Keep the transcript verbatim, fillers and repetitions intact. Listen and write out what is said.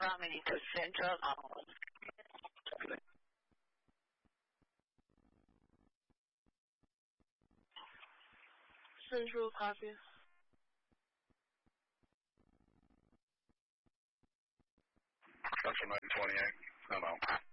proximity to Central Island. Central copy. Central nine twenty-eight. No, no.